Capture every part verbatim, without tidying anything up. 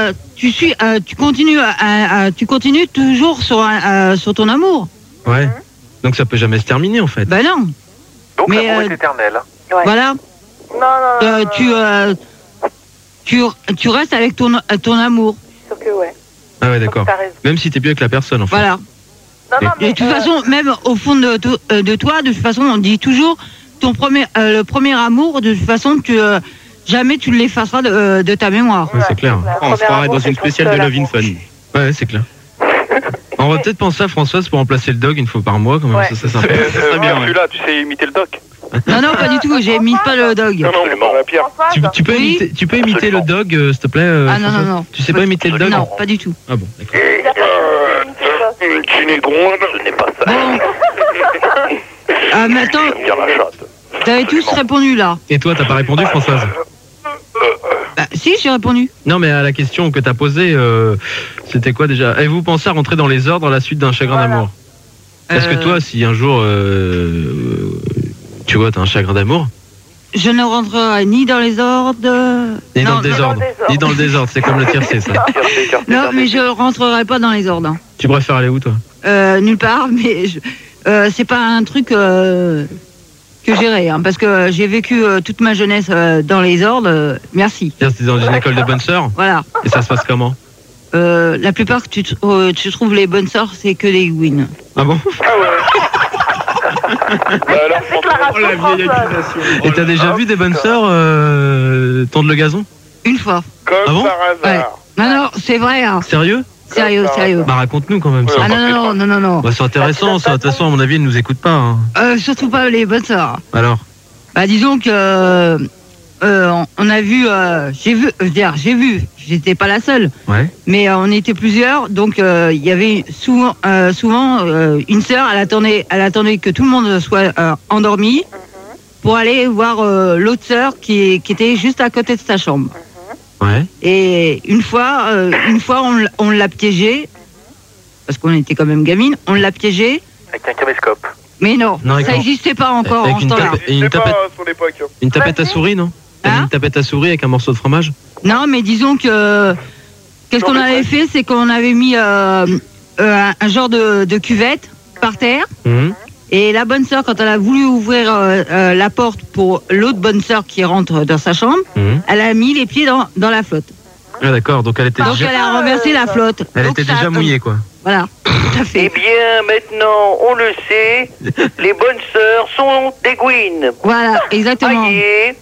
euh, tu suis, euh, tu continues, à, à, tu continues toujours sur, euh, sur ton amour. Ouais. Donc ça peut jamais se terminer en fait. Ben non. Donc Mais, l'amour euh, est éternel. Ouais. Voilà. Non, non, non. Euh, non, tu, non. euh, tu, tu restes avec ton, ton amour. Je suis sûre que ouais. Ah ouais, Je pense d'accord. que t'as raison. Même si t'es plus avec la personne en fait. Voilà. Non, non, mais, Et de toute euh, façon, même au fond de, to- euh, de toi, de toute façon, on dit toujours ton premier, euh, le premier amour. De toute façon, tu, euh, jamais tu l'effaceras de, euh, de ta mémoire. Ouais, c'est clair. la On se première croirait amour, dans c'est une ton spéciale de seul Love in amour. Fun. Ouais, c'est clair. On va peut-être penser à Françoise pour remplacer le dog une fois par mois, quand même. Ouais. Ça, c'est sympa. Euh, euh, bien, moi, ouais. celui-là, tu sais imiter le doc. Non, non, pas du tout. J'ai mis pas le dog. Non, non, mais par la pierre. Françoise, Tu, tu peux Oui. imiter, tu peux imiter Absolument. le dog, euh, s'il te plaît euh, Ah non, non, Françoise non. Tu sais pas imiter le dog Non, pas du tout. Ah bon, d'accord. il a pas fait une Tu n'es gronde, ce n'est pas ça. Bon. Ah, mais attends, J'aime bien la chatte. vous avez tous répondu là. Et toi, t'as pas répondu, Françoise? Bah, si, j'ai répondu. Non, mais à la question que t'as posée, euh, c'était quoi déjà? Avez-vous pensé à rentrer dans les ordres à la suite d'un chagrin Voilà. d'amour? Est-ce que Euh, toi, si un jour, euh, tu vois, t'as un chagrin d'amour, Je ne rentrerai ni dans les ordres. ni dans Non, le non, désordre, désordre. ni dans le désordre, c'est comme le tiercé, ça. Tiercé, tiercé, Non, tiercé. mais je rentrerai pas dans les ordres. hein. Tu préfères aller où, toi? Euh, nulle part, mais je- euh, c'est pas un truc euh, que j'irai, hein, parce que j'ai vécu euh, toute ma jeunesse euh, dans les ordres. euh, merci. C'était dans une école de bonnes sœurs, Voilà. et ça se passe comment? Euh, la plupart que tu, t- euh, tu trouves les bonnes sœurs, c'est que des wins. Ah bon? Ah ouais. Bah alors, Oh la vieille accusation. Et t'as déjà vu des bonnes sœurs euh, tondre le gazon? Une fois. comme Ah bon par hasard. Non, non, c'est vrai. Hein. Sérieux? Sérieux, Comme par sérieux. Bah raconte-nous quand même ça. Ah non, non, non, non, non, non. Bah, c'est intéressant, ça. De toute façon, à mon avis, ils nous écoutent pas. Hein. Euh, surtout pas les bonnes sœurs. Alors? Bah, disons que euh, euh, on- on a vu, euh, j'ai vu, euh, je veux dire, j'ai vu, j'étais pas la seule, Ouais. mais euh, on était plusieurs, donc euh, il y avait souvent, euh, souvent euh, une sœur, elle attendait, elle attendait que tout le monde soit euh, endormi pour aller voir euh, l'autre sœur qui, qui était juste à côté de sa chambre. Ouais. Et une fois, euh, une fois, on, l- on l'a piégée, parce qu'on était quand même gamine, on l'a piégée, Avec un caméscope. mais non, Non, avec ça un- n'existait pas encore avec en ce une temps-là. tape- Et une C'est pas tapette- à son époque. Une tapette à Vas-y. souris, non? T'as mis Hein une tapette à souris avec un morceau de fromage? Non, mais disons que qu'est-ce Non, qu'on mais avait fait, c'est qu'on avait mis euh, euh, un, un genre de, de cuvette par terre. Mhm. Et la bonne sœur, quand elle a voulu ouvrir euh, euh, la porte pour l'autre bonne sœur qui rentre dans sa chambre, Mhm. elle a mis les pieds dans, dans la flotte. Ah d'accord, donc elle était Donc déjà, elle a renversé la flotte. elle Donc était ça a- déjà mouillée, quoi. Voilà, tout à Eh fait. bien, maintenant, on le sait, les bonnes sœurs sont des gouines. Voilà, exactement. Aïe.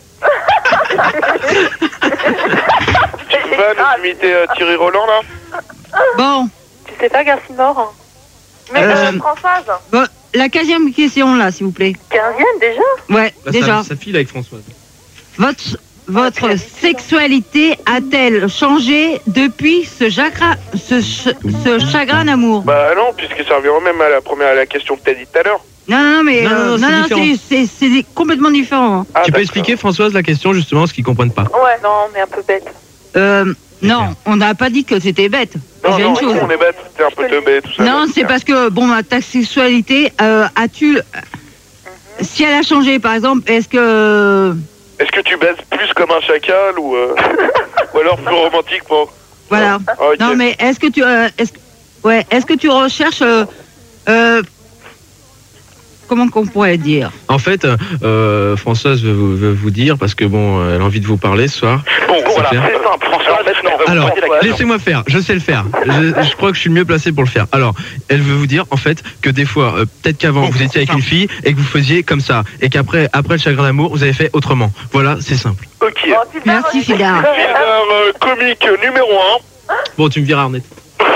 Tu vas nous imiter euh, Thierry Roland là? Bon, Tu sais pas, Garcine Mort? Mais Euh, euh, Françoise, bon, la quinzième question là, s'il vous plaît. quinzième déjà? Ouais, Là, déjà. Ça, ça file avec Françoise. Votre, votre sexualité a-t-elle changé depuis ce, chagrin, ce, ch- ce chagrin d'amour? Bah non, puisque ça revient même à la première à la question que t'as dit tout à l'heure. Non, non, mais Non, non, euh, non, c'est différent. c'est- c'est c'est complètement différent. hein. Ah, Tu peux d'accord. expliquer, Françoise, la question, justement, parce qu'ils comprennent pas. Ouais, non, mais un peu bête. Euh, non, on n'a pas dit que c'était bête. Non, Déjà non, une chose. on est bête, c'était un peu teubé, tout ça. Non, c'est parce que, bon, bah, ta sexualité, euh, as-tu. Si elle a changé, par exemple, est-ce que. Est-ce que tu baises plus comme un chacal ou, euh, ou alors plus romantique pour... Voilà. Ah, ok. Non, mais est-ce que tu. euh, est-ce, ouais, est-ce que tu recherches. Euh, euh, comment qu'on pourrait dire? En fait, euh, Françoise veut vous, veut vous dire, parce que bon, elle a envie de vous parler ce soir. Bon, voilà, clair. c'est simple. François, maintenant, on va vous Alors, poser la question. laissez-moi faire, je sais le faire. Je, je crois que je suis le mieux placé pour le faire. Alors, elle veut vous dire, en fait, que des fois, euh, peut-être qu'avant, Bon, vous étiez avec c'est une fille et que vous faisiez comme ça. Et qu'après, après le chagrin d'amour, vous avez fait autrement. Voilà, c'est simple. Ok. Bon, Sylvain, Merci, on y- Fidar. Leader euh, comique numéro un. Bon, tu me diras, Arnett.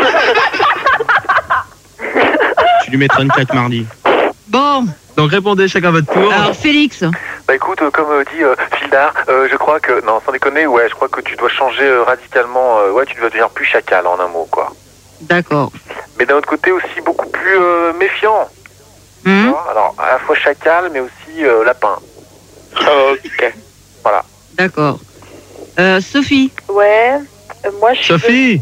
Tu lui mettras une claque mardi. Bon, Donc, répondez chacun votre tour. alors, Félix. Bah écoute, euh, comme euh, dit euh, Fildar, euh, je crois que, non, sans déconner, ouais, je crois que tu dois changer euh, radicalement, euh, ouais, tu dois devenir plus chacal en un mot, quoi. D'accord. Mais d'un autre côté aussi beaucoup plus euh, méfiant. tu Hum, vois. Alors, à la fois chacal, mais aussi euh, lapin. Ok. Voilà. D'accord. Euh, Sophie. Ouais, euh, moi je suis. Sophie.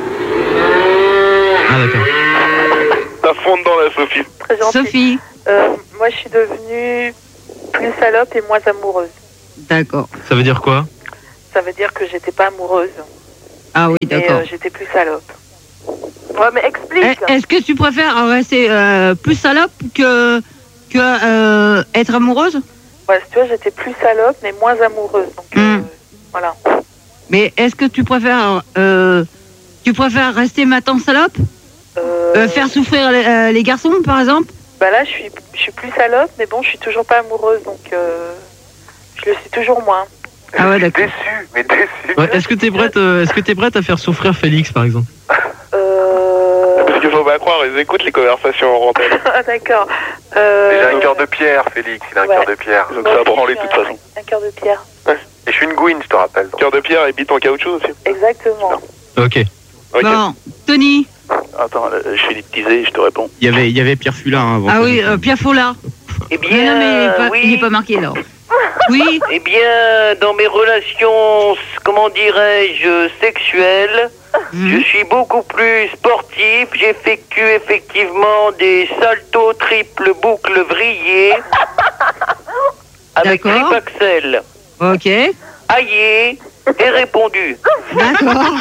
Ah, d'accord. La fonde dans la Sophie. Très gentille. Sophie. Euh, moi je suis devenue plus salope et moins amoureuse. D'accord. Ça veut dire quoi? Ça veut dire que j'étais pas amoureuse. Ah oui, Mais d'accord. euh, j'étais plus salope. Ouais, mais explique. Eh, Est-ce que tu préfères rester euh, plus salope que, que euh, être amoureuse? Ouais, si tu vois, j'étais plus salope, mais moins amoureuse. Donc, euh, Mm. voilà. Mais est-ce que tu préfères, euh, tu préfères rester maintenant salope? Euh, Euh, faire souffrir les, euh, les garçons, par exemple? Bah là, je suis, je suis plus salope, mais bon, je suis toujours pas amoureuse, donc euh, je le suis toujours moins. Ah ouais, d'accord. Déçu, mais déçu. Ouais, est-ce que t'es prête, euh, est-ce que t'es prête à faire souffrir Félix, par exemple? Euh... Parce qu'il faut pas croire, ils écoutent les conversations en rentaine. Ah, d'accord. Euh... Il a un cœur de pierre, Félix, il a un Ouais. cœur de pierre. Donc Moi ça a aussi, branlé de je toute suis façon. Un, un cœur de pierre. Et je suis une gouine, je te rappelle. Cœur de pierre et bite en caoutchouc aussi. Exactement. Ok. Ok. Bon, Tony. Attends, je fais l'hypnotiser et je te réponds. Il y avait, il y avait Pierre Fulin avant. Ah oui, euh, Pierre Follard. Eh Non, bien, non, mais il est pas, oui. il est pas marqué là. Oui. Eh bien, dans mes relations, comment dirais-je, sexuelles, Mhm. je suis beaucoup plus sportif. J'effectue effectivement des saltos triple boucle vrillés avec D'accord. trip axel, Ok. aillé et répondu. D'accord.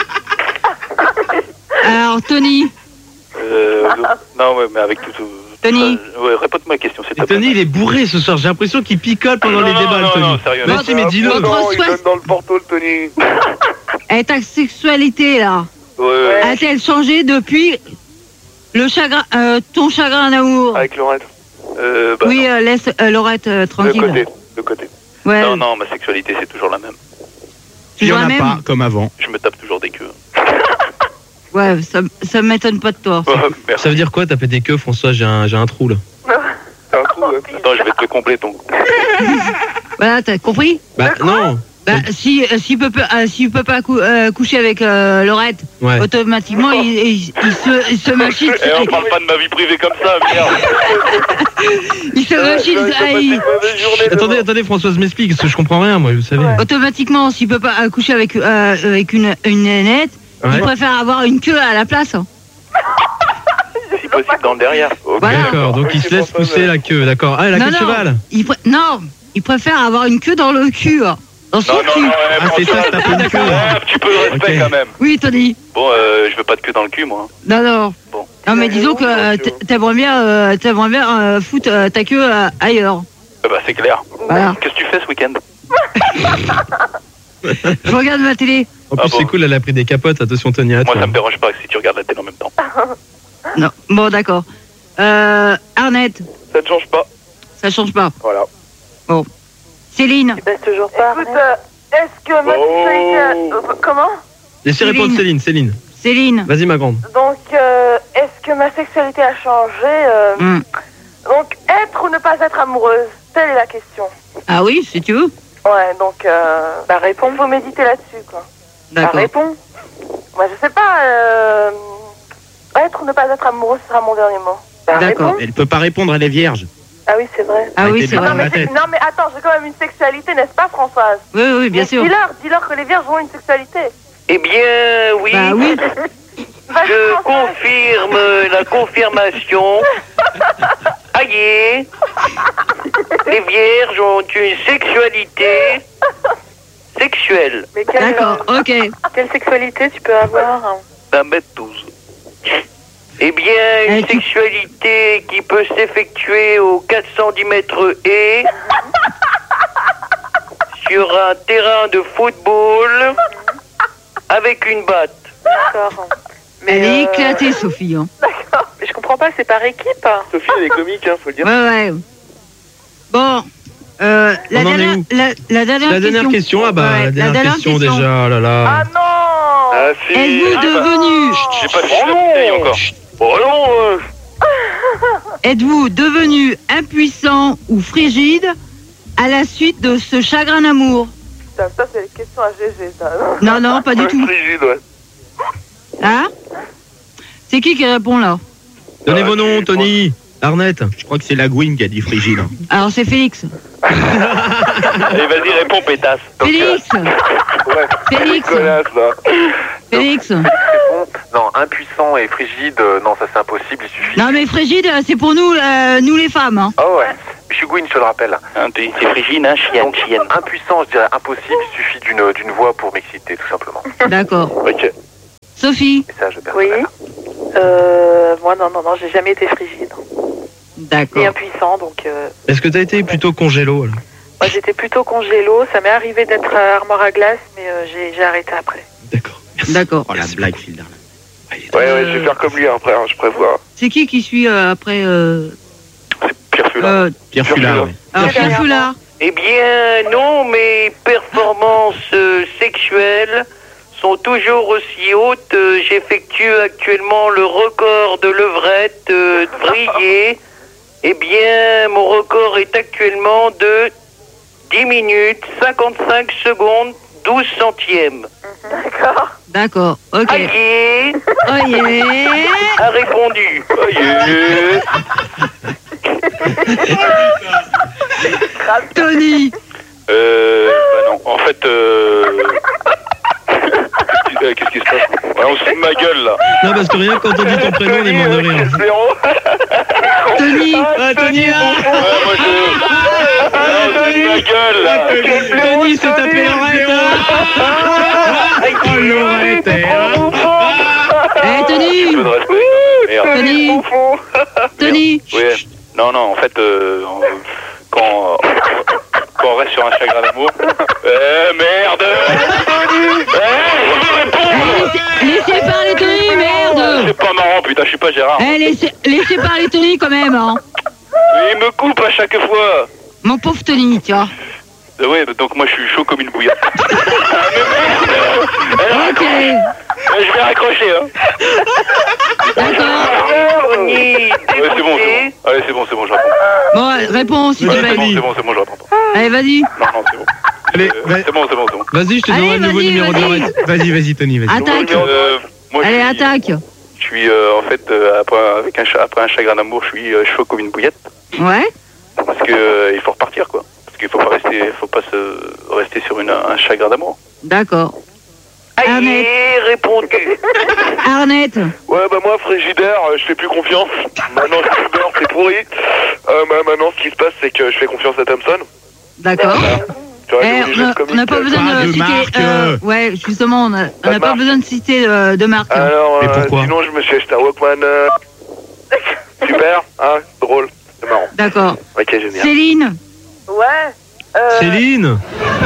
Alors, Tony. Euh, non, ouais, mais avec tout. tout Tony. ça, ouais, répète-moi la question, c'est Et Tony, il est bourré ce soir. J'ai l'impression qu'il picole pendant les débats, le non, Tony. non, sérieux. Mais si, mais dis-le. Votre Non, il souhait- donne dans le porto, le Tony. Et ta sexualité, là, Ouais, ouais. a-t-elle changé depuis le chagrin, euh, ton chagrin d'amour? Avec Laurette. Euh, bah, Oui, euh, laisse euh, Laurette euh, le tranquille. côté, le côté. Ouais, Non, non, ma sexualité, c'est toujours la même. Il y toujours en la a même. pas, comme avant. Je me tape toujours des queues. Ouais, ça, ça m'étonne pas de toi. Oh, merci. Ça veut dire quoi, taper des queues, François? J'ai un, j'ai un trou là. C'est un trou, ouais. Attends, je vais te le combler, ton. Voilà, t'as compris? Bah non. Bah, si euh, s'il peut, pas- euh, s'il peut pas cou- euh, coucher avec euh, Laurette, Ouais. automatiquement, il, il- il se, il se machine. Eh, on parle pas de ma vie privée comme ça, merde. Il se machine. Ouais, je vais ah, passer il- une mauvaise journée Attendez, demain. attendez, Françoise m'explique, parce que je comprends rien, moi, vous savez. Ouais. Automatiquement, s'il peut pas euh, coucher avec, euh, avec une, une nénette, Ouais. il préfère avoir une queue à la place. hein. Si possible, dans le derrière. Ok. Voilà. D'accord, donc il se laisse pousser la queue, d'accord. Ah, la non, queue de non, cheval. il pré- non, il préfère avoir une queue dans le cul. hein. Dans son Non, non, cul. non, ouais, Ah, c'est François, ça, c'est pas d'accord. ouais, un petit peu de respect Ok. quand même. Oui, Tony. Bon, euh, je veux pas de queue dans le cul, moi. Non, non. Bon. Non, mais disons que euh, t- t'aimerais bien, euh, t'aimerais bien euh, foutre euh, ta queue euh, ailleurs. Ah bah, c'est clair. Voilà. Qu'est-ce que tu fais ce week-end? Je regarde ma télé. En Ah plus, bon. c'est cool, elle a pris des capotes. Attention, Tony, à Moi, toi. ça me dérange pas si tu regardes la télé en même temps. Non. Bon, d'accord. Euh, Arnette, Ça te change pas. ça change pas. Voilà. Céline, Tu baisses toujours pas. Écoute, euh, est-ce que ma Oh. sexualité... euh, comment Laissez Céline. répondre Céline, Céline. Céline. Vas-y, ma grande. Donc, euh, est-ce que ma sexualité a changé euh, Hmm. Donc, être ou ne pas être amoureuse, telle est la question. Ah oui, si tu veux. Ouais, donc, euh, Bah, réponds. faut méditer là-dessus, quoi. Bah, D'accord. réponds. Moi, je sais pas, euh, être ou ne pas être amoureuse sera mon dernier mot. Bah, D'accord. réponds. Elle peut pas répondre, elle est vierge. Ah oui, c'est vrai. Ah oui, Arrêtez c'est de vrai. Non mais, la c'est- tête. non, mais attends, j'ai quand même une sexualité, n'est-ce pas, Françoise? Oui, oui, bien Mais sûr. Dis-leur, dis-leur que les vierges ont une sexualité. Eh bien, oui, Bah oui. Vas-y, je Françoise. confirme la confirmation. Aïe, les vierges ont une sexualité sexuelle Mais quelle, D'accord, euh, ok. quelle sexualité tu peux avoir hein d'un mètre douze. Eh bien, Eh, une tu- sexualité qui peut s'effectuer au quatre cent dix mètres haies sur un terrain de football avec une batte. D'accord. Mais, Elle est euh, éclatée, Sophie. Hein. Mais je comprends pas, c'est par équipe. Sophie, elle est comique, hein, faut le dire. Ouais, ouais. Bon, euh, la, On en est dernière, où la, la dernière La dernière question, ah bah, Ouais, la dernière, question, déjà, oh là là. Ah non Ah si. Êtes-vous Ah, devenu, J'ai pas fini la bouteille encore. Oh non euh. êtes-vous devenu impuissant ou frigide à la suite de ce chagrin d'amour? Putain, ça, c'est les questions à G G, ça. Non, non, pas du tout. Frigide, ouais. Hein? C'est qui qui répond là? Donnez Ah, vos noms, tu- Tony. Arnette. Je crois que c'est la Gwyn qui a dit frigide. Alors c'est Félix. Allez, vas-y, réponds, pétasse. Donc, Félix, euh, ouais. Félix, Connasse, là. Félix. Non, impuissant et frigide, euh, non, ça c'est impossible, il suffit. Non mais frigide, c'est pour nous, euh, nous les femmes. Hein. Ah ouais. Je suis Gwyn, je te le rappelle. Hein, T'es t'es frigide, hein, chienne, Donc, chienne. impuissant, je dirais impossible, il suffit d'une d'une voix pour m'exciter, tout simplement. D'accord. Ok. Sophie. Message Oui. personnel. Euh, moi, non, non, non, j'ai jamais été frigide. D'accord. Et impuissant, donc... Euh, Est-ce que t'as été plutôt congélo alors? moi, j'étais plutôt congélo. Ça m'est arrivé d'être euh, armoire à glace, mais euh, j'ai j'ai arrêté après. D'accord. D'accord. Oh la blague, Fildar. Ouais, ouais, je vais faire comme lui après, hein, je prévois. C'est qui qui suit euh, après euh, Pierre Fulin. euh, Pierre Pierre Fulard, Fulard. ouais. Alors, Pierre Pierre Foulard. Eh bien, non, mes performances euh, sexuelles sont toujours aussi hautes. Euh, J'effectue actuellement le record de levrette euh, vrillée. Eh bien, mon record est actuellement de dix minutes, cinquante-cinq secondes, douze centièmes. D'accord. D'accord. Ok. Aïe, Oh yeah. a répondu. Aïe. Tony. Euh, bah non, en fait, euh... Qu'est-ce qui se passe? Ouais, on se fout de ma gueule, là. Non, parce que rien que quand on dit ton prénom, on est mort de rire. Tony. Ah, Tony, ah Ouais, moi, je... Ah, on se fout de ma gueule, là. Tony s'est tapé l'oreille. Oh, l'oreille, Eh, Tony. Peu de respect. Merde. Tony. Tony. Oui, non, non, en fait, euh, on- quand, quand on reste sur un chagrin d'amour... Eh, merde. Eh, Laissez parler Tony, merde. c'est pas marrant, putain, je suis pas Gérard. Eh, laissez, laissez parler Tony quand même, hein. Il me coupe à chaque fois. Mon pauvre Tony, tu vois. Euh, ouais, donc moi, je suis chaud comme une bouillotte. Ah, mais merde. Elle Ok. raccroche. Je vais raccrocher, hein. D'accord. Tony, Ouais, c'est bon, c'est bon. Allez, c'est bon, c'est bon, je réponds. Bon, réponds si Ouais, tu c'est veux. bon, c'est bon, c'est bon, je réponds pas. Allez, vas-y. Non, non, c'est bon. Allez, Euh, va- c'est bon, c'est bon, c'est bon. vas-y, je te Allez, donnerai le nouveau vas-y, numéro de vas-y. l'oreille. Vas-y, vas-y, Tony, vas-y. Attaque. Euh, moi, je Allez, suis- attaque. Je suis, euh, en fait, euh, après, avec un, cha- après un chagrin d'amour, je suis euh, chaud comme une bouillette. Ouais. Parce que euh, il faut repartir, quoi. Parce qu'il faut pas rester, faut pas se rester sur une, un chagrin d'amour. D'accord. aïe, Arnett. répondu. Arnett. Ouais, bah moi, Frigidaire, euh, je fais plus confiance. Maintenant, je suis beurre, c'est pourri. Euh, bah, maintenant, ce qui se passe, c'est que je fais confiance à Thompson. D'accord. Tu vois, Eh, je voulais on a- juste comme on n'a il- pas besoin Pas de de citer. marque. euh, ouais, justement, on a- on Pas n'a de pas marque. besoin de citer euh, de marque. Alors, Mais euh, pourquoi sinon, je me suis acheté un Walkman. euh, Super, hein, drôle, c'est marrant. D'accord. Ok, génial. Céline. Ouais. Euh, Céline.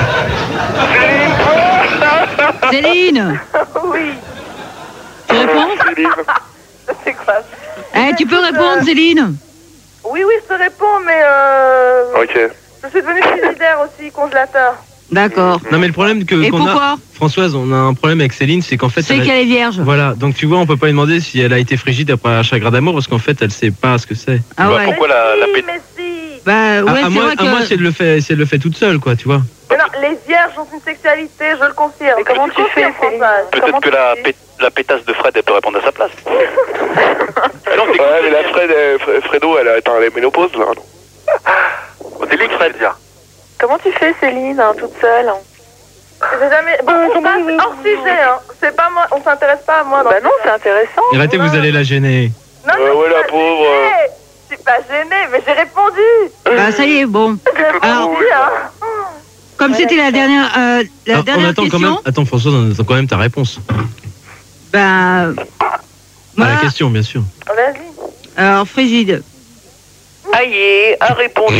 Céline. Oui. Tu réponds? C'est quoi? Eh, tu peux répondre, Céline. Oui, oui, je te réponds, mais euh... Ok. je suis devenue frigidaire aussi, congélateur. D'accord. Non, mais le problème que Et qu'on a, pourquoi? Françoise, on a un problème avec Céline, c'est qu'en fait, C'est elle a- qu'elle est vierge. voilà. Donc tu vois, on peut pas lui demander si elle a été frigide après un chagrin d'amour parce qu'en fait, elle sait pas ce que c'est. Ah Bah, ouais. pourquoi la, la mais si, pét- mais si. Bah À- ouais, à, c'est moi, vrai à moi, que. si elle le fait, si elle le fait toute seule, quoi, tu vois. Mais non, les vierges ont une sexualité, je le confirme. Mais comment Je tu fais, confirme, Céline? Françoise. Peut-être Comment que tu la, fais pét- la pétasse de Fred, elle peut répondre à sa place. Ah non, ouais, mais la Fred, euh, Fre- Fredo, elle a atteint les ménopauses, là. C'est lui, Fred. Comment tu fais, Céline, hein, toute seule? J'ai jamais. Bon, on passe hors sujet, hein. C'est pas moi, on s'intéresse pas à moi. dans Bah ce non, cas. c'est intéressant. Arrêtez, vous allez la gêner. Non, Ouais, non, ouais, je suis la pas pauvre, gênée. Je suis pas gênée, mais j'ai répondu. Bah ça y est, bon. J'ai répondu, Alors, hein. comme c'était la dernière, euh, la Alors, on dernière attend quand question, même. Attends, Françoise, on attend quand même ta réponse. bah. À Moi, la question, bien sûr. Vas-y. alors frigide. Aïe, a répondu.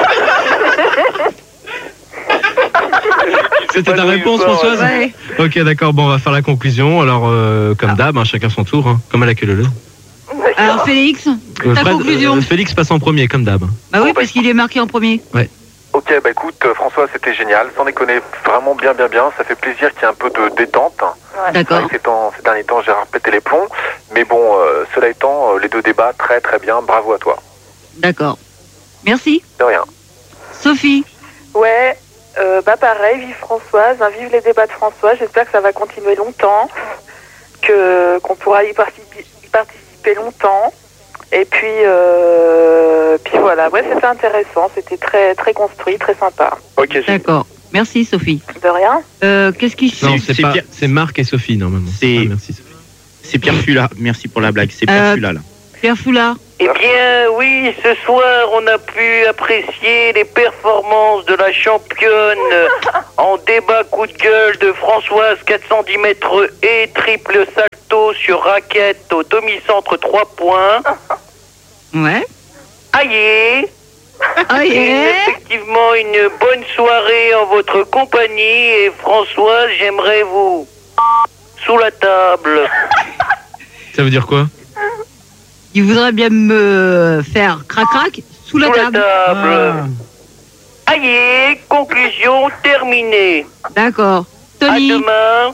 C'était ta réponse, Françoise. Ouais. Ok, d'accord. Bon, on va faire la conclusion. Alors, euh, comme d'hab, hein, chacun son tour, hein, comme à la queue leu. Alors Félix, Euh, ta Fred, conclusion. euh, Félix passe en premier, comme d'hab. Bah oui, parce qu'il est marqué en premier. Ok, bah écoute, euh, François, c'était génial. Sans déconner, vraiment bien, bien, bien. Ça fait plaisir qu'il y ait un peu de détente. D'accord. Ces, temps, ces derniers temps, j'ai répété les plombs. Mais bon, euh, cela étant, euh, les deux débats, très, très bien. Bravo à toi. D'accord. Merci. De rien. Sophie. Ouais, euh, bah pareil, vive Françoise, hein, vive les débats de François, j'espère que ça va continuer longtemps, que qu'on pourra y participer, y participer longtemps. Et puis, euh, puis voilà, ouais, c'était intéressant, c'était très très construit, très sympa. Ok, j'ai... D'accord. Merci Sophie. De rien. Euh, Qu'est-ce qui Non, C'est- c'est c'est pas. Pierre- C'est Marc et Sophie, normalement. C'est- Ah, merci, Sophie. C'est Pierre Fula. Merci pour la blague. C'est Pierre Euh, Fula, là. Pierre Foulard. Eh bien, oui, ce soir, on a pu apprécier les performances de la championne en débat coup de gueule de Françoise, quatre cent dix mètres et triple salto sur raquette au demi-centre trois points. Ouais. Aïe. Aïe. Et effectivement, une bonne soirée en votre compagnie. Et Françoise, j'aimerais vous sous la table. Ça veut dire quoi? Il voudrait bien me faire crac-crac sous la Sous table. la table. Ah. Aïe, conclusion terminée. D'accord. À Tony, demain.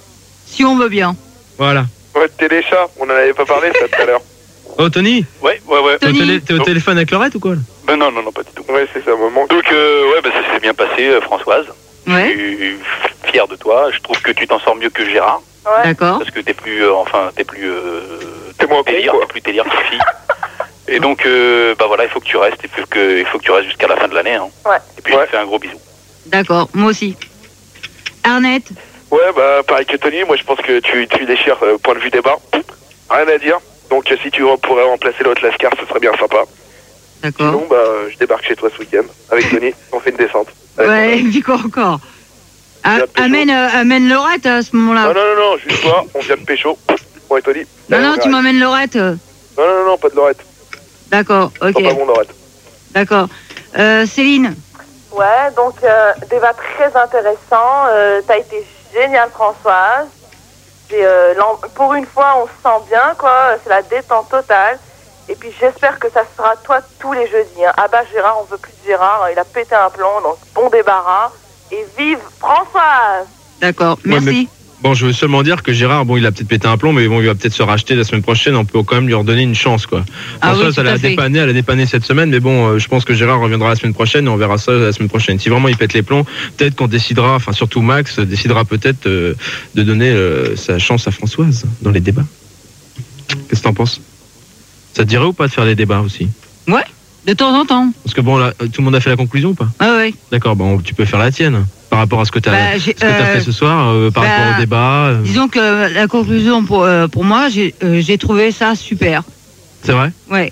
si on veut bien. Voilà. Ouais, téléchat, on en avait pas parlé ça tout à l'heure. Oh Tony, Ouais, ouais, ouais. t'es au, Tony. télé- t'es au Oh. téléphone avec Laurette ou quoi là? Ben non, non, non, pas du tout. Ouais, c'est ça, maman. Donc, euh, ouais, bah, ça s'est bien passé, euh, Françoise. Ouais. Je suis fier de toi. Je trouve que tu t'en sors mieux que Gérard. Ouais. D'accord. Parce que t'es plus, euh, enfin, t'es plus euh, t'es moins délire, t'es plus délire que fille. Et donc, euh, bah voilà, il faut que tu restes, il faut que, il faut que tu restes jusqu'à la fin de l'année. Hein. Ouais. Et puis, je te fais un gros bisou. D'accord. Moi aussi. Arnette. Ouais, bah pareil que Tony, moi je pense que tu, tu déchires euh, point de vue débat. Rien à dire. Donc, euh, si tu pourrais remplacer l'autre Lascar, ce serait bien sympa. D'accord. Sinon, bah, euh, je débarque chez toi ce week-end avec Tony. On fait une descente. Avec Ouais, mon- puis quoi encore? Ah, Bien pécho. amène, euh, amène Laurette à ce moment-là. Non, non, non, non, juste toi, on vient de pécho. Moi et Tony. Non, Allez, non, on tu arrête. m'emmènes Laurette. euh. Non, non, non, pas de Lorette. D'accord, ok. Pas bon Lorette. D'accord. Euh, Céline. Ouais, donc euh, débat très intéressant. Euh, T'as été géniale, Françoise. Et, euh, l'am- pour une fois, on se sent bien, quoi. C'est la détente totale. Et puis j'espère que ça sera toi tous les jeudis. Hein. Ah bah Gérard, on veut plus de Gérard. Il a pété un plomb, donc bon débarras. Et vive Françoise! D'accord, Ouais, merci. Bon, je veux seulement dire que Gérard, bon, il a peut-être pété un plomb, mais bon, il va peut-être se racheter la semaine prochaine. On peut quand même lui redonner une chance, quoi. Ah oui, Françoise, tout elle à a fait. dépanné, elle a dépanné cette semaine, mais bon, euh, je pense que Gérard reviendra la semaine prochaine et on verra ça la semaine prochaine. Si vraiment il pète les plombs, peut-être qu'on décidera, enfin surtout Max, euh, décidera peut-être euh, de donner euh, sa chance à Françoise dans les débats. Qu'est-ce que t'en penses? Ça te dirait ou pas de faire les débats aussi? Ouais, de temps en temps. Parce que bon, là, tout le monde a fait la conclusion ou pas? Ah ouais. D'accord, bon, tu peux faire la tienne par rapport à ce que tu as, Bah, j'ai- ce que t'as euh, fait ce soir, euh, par bah, rapport au débat. euh, Disons que la conclusion pour, euh, pour moi, j'ai euh, j'ai trouvé ça super. C'est vrai? Ouais.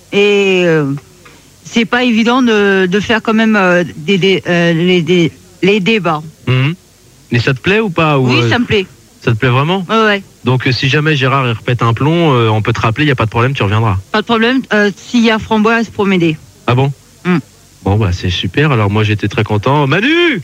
Et euh, c'est pas évident de, de faire quand même euh, des, des, euh, les, des- les débats. Mhm. Et ça te plaît ou pas? Ou, Oui, euh, ça me plaît. ça te plaît vraiment? Ouais, ouais. Donc euh, si jamais Gérard il répète un plomb, euh, on peut te rappeler, il n'y a pas de problème, tu reviendras. Pas de problème. Euh, S'il y a Framboise pour m'aider. Ah bon? Mm. Bon bah c'est super, alors moi j'étais très content. Manu!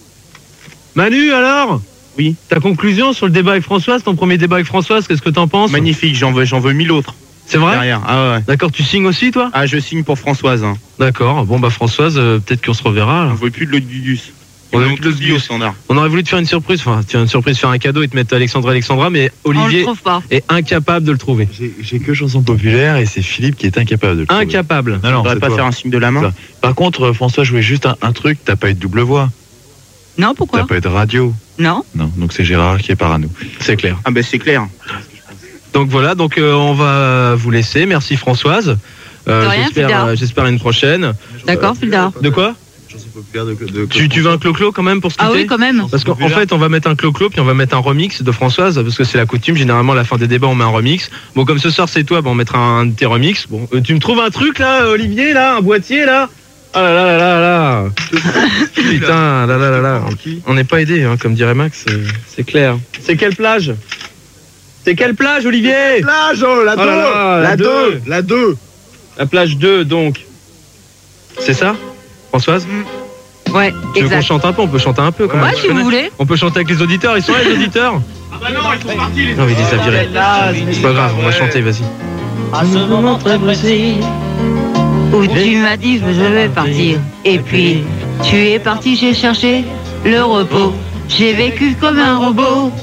Manu alors? Oui. Ta conclusion sur le débat avec Françoise, ton premier débat avec Françoise, qu'est-ce que t'en penses? Magnifique, j'en veux, j'en veux mille autres. C'est vrai? Derrière. Ah ouais. D'accord, tu signes aussi toi? Ah, je signe pour Françoise. Hein. D'accord, bon bah Françoise, euh, peut-être qu'on se reverra. On alors. veut plus de l'eau du Dudus. On On veut veut plus de plus de l'eau au du- standard. On aurait voulu te faire une surprise, enfin tu as une surprise, faire un cadeau et te mettre Alexandre Alexandra, mais On le Olivier trouve pas. est incapable de le trouver. J'ai j'ai que chanson populaire et c'est Philippe qui est incapable de le trouver. Incapable. Non, On non, devrait c'est pas toi. faire un signe de la main. Ça. Par contre, euh, François jouait juste un, un truc, t'as pas eu de double voix. Non, pourquoi? T'as pas eu de radio. Non. Non, donc c'est Gérard qui est par à nous. C'est clair. Ah ben c'est clair. Donc voilà, donc euh, on va vous laisser. Merci Françoise. Euh, De rien, j'espère, Fildar. euh, j'espère à une prochaine. D'accord, Fildar. De quoi? Chanson populaire de, de, tu, tu veux un clo-clo quand même pour se quitter? Ah oui, quand même. Parce qu'en fait, on va mettre un clo-clo, puis on va mettre un remix de Françoise, parce que c'est la coutume. Généralement, à la fin des débats, on met un remix. Bon, comme ce soir, c'est toi, bon, on mettra un de tes remix. Bon, euh, tu me trouves un truc là, Olivier, là, un boîtier là? Ah là là là là là. Putain, là là là là. On n'est pas aidé, hein, comme dirait Max. euh, C'est clair. C'est quelle plage? C'est quelle plage, Olivier? Plage, oh, la Oh là là, la deux. la deux. La plage deux, donc. C'est ça, Françoise? Ouais, Tu veux qu'on exact. chante un peu? On peut chanter un peu quand même. Ouais, si vous voulez. On peut chanter avec les auditeurs, ils sont là les auditeurs? Ah bah non, ils sont partis les auditeurs. Non, mais ils les a virés. C'est pas grave, on va chanter, vas-y. À ce moment très précis, Où tu m'as dit je vais partir. Et puis tu es parti, j'ai cherché le repos. J'ai vécu comme un robot.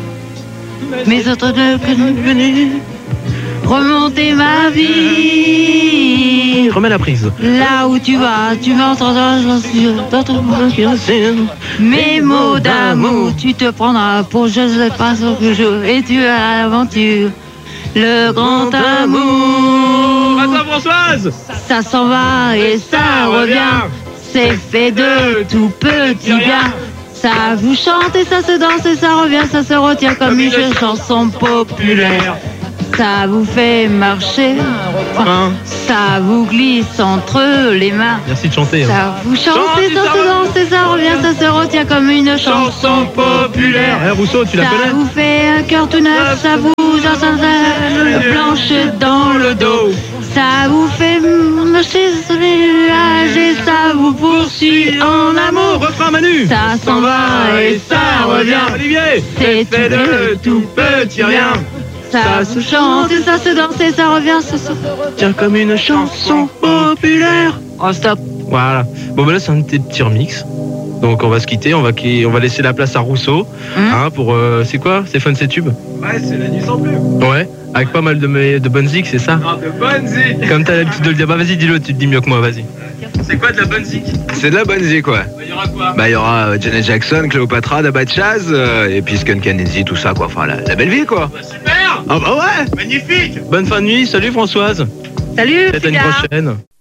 Mes autres ne sont venus remonter ma vie. Remets la prise. Là où tu vas, tu m'entendras, j'en suis sûr, dans ton cœur sûr. Mes mots d'amour, tu te prendras pour je sais pas ce que je et tu as l'aventure. Le grand amour, À toi, Françoise! ça s'en va et ça revient. C'est fait de tout petit bien. Ça vous chante et ça se danse et ça revient, ça se retient comme une chanson populaire. Ça vous fait marcher, Hein. ça vous glisse entre les mains. Merci de chanter. hein. Ça vous chante, Chante, ça ça se danse, ça revient, ça se retient comme une chanson Chanson populaire. Eh, Rousseau, tu la Ça connais? vous fait un cœur tout neuf, ça vous encense blanche dans le dos. Ça vous fait marcher sur les nuages et ça vous poursuit en amour. Refrain Manu. Ça s'en va et ça revient. Olivier. C'est fait de tout petit rien. Ça se chante et ça se danse et ça revient, ça se Tiens comme une chanson populaire. Oh stop. Voilà. Bon bah là c'est un de tes petits remix. Donc on va se quitter, on va, qui- on va laisser la place à Rousseau. Hum. Hein, pour euh, c'est quoi? C'est Fun c'est Tube? Ouais, c'est la nuit sans plus. Ouais. Avec pas mal de, me- de bonnes zik, c'est ça? Non, de bonne zik. Comme t'as l'habitude de le dire. Bah vas-y dis-le, tu te dis mieux que moi, vas-y. C'est quoi de la bonne zik? C'est de la bonne zik, quoi. Il y aura quoi? Bah, il y aura euh, Janet Jackson, Cléopatra, Dabat Chaz, euh, et puis Skunk Anansie, tout ça, quoi. Enfin, la, la belle vie, quoi. Bah, super. Ah bah ouais. Magnifique. Bonne fin de nuit, salut Françoise. Salut, Peut-être à une Picard. prochaine.